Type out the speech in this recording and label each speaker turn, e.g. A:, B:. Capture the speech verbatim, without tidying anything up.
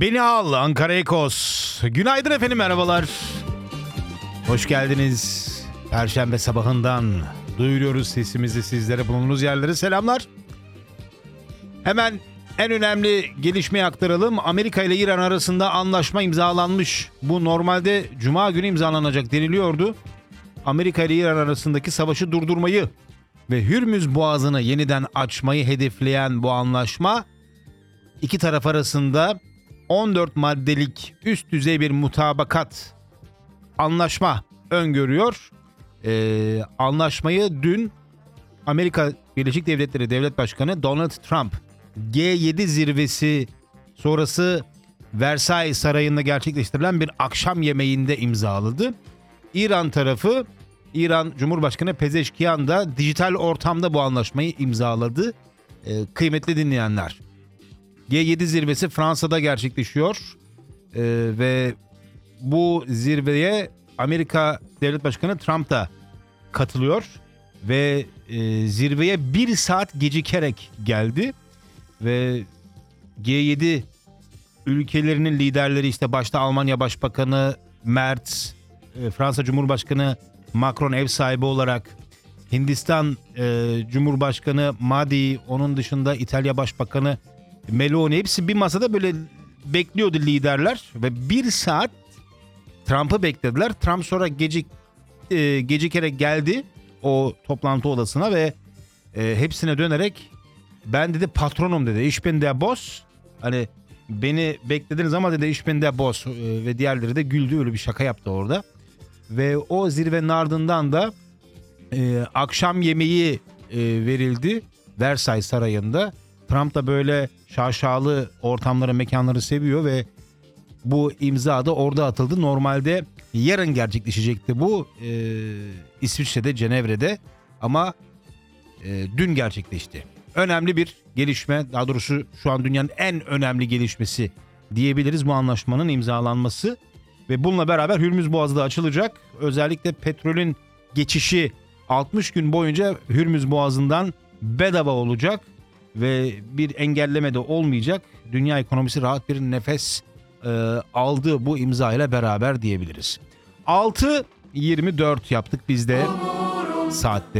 A: Beni al Ankara Ekos. Günaydın efendim, merhabalar. Hoş geldiniz. Perşembe sabahından duyuruyoruz sesimizi sizlere, bulunduğunuz yerlere selamlar. Hemen en önemli gelişmeyi aktaralım. Amerika ile İran arasında anlaşma imzalanmış. Bu normalde Cuma günü imzalanacak deniliyordu. Amerika ile İran arasındaki savaşı durdurmayı ve Hürmüz Boğazı'nı yeniden açmayı hedefleyen bu anlaşma iki taraf arasında on dört maddelik üst düzey bir mutabakat anlaşma öngörüyor. Ee, anlaşmayı dün Amerika Birleşik Devletleri Devlet Başkanı Donald Trump G yedi zirvesi sonrası Versailles Sarayı'nda gerçekleştirilen bir akşam yemeğinde imzaladı. İran tarafı, İran Cumhurbaşkanı Pezeşkiyan da dijital ortamda bu anlaşmayı imzaladı. Ee, kıymetli dinleyenler, G yedi zirvesi Fransa'da gerçekleşiyor ee, ve bu zirveye Amerika Devlet Başkanı Trump da katılıyor ve e, zirveye bir saat gecikerek geldi ve G yedi ülkelerinin liderleri, işte başta Almanya Başbakanı Merz, e, Fransa Cumhurbaşkanı Macron ev sahibi olarak, Hindistan e, Cumhurbaşkanı Modi, onun dışında İtalya Başbakanı Meloni, hepsi bir masada böyle bekliyordu liderler ve bir saat Trump'ı beklediler. Trump sonra gecik e, gecikerek geldi o toplantı odasına ve e, hepsine dönerek ben dedi patronum dedi. Ich bin der Boss. Hani beni beklediniz ama dedi ich bin der Boss. E, ve diğerleri de güldü, öyle bir şaka yaptı orada. Ve o zirvenin ardından da e, akşam yemeği e, verildi Versailles Sarayı'nda. Trump da böyle şaşalı ortamları, mekanları seviyor ve bu imza da orada atıldı. Normalde yarın gerçekleşecekti bu e, İsviçre'de, Cenevre'de, ama e, dün gerçekleşti. Önemli bir gelişme, daha doğrusu şu an dünyanın en önemli gelişmesi diyebiliriz bu anlaşmanın imzalanması ve bununla beraber Hürmüz Boğazı da açılacak. Özellikle petrolün geçişi altmış gün boyunca Hürmüz Boğazı'ndan bedava olacak ve bir engelleme de olmayacak. Dünya ekonomisi rahat bir nefes e, aldı bu imza ile beraber diyebiliriz. altı yirmi dört yaptık biz de saatte.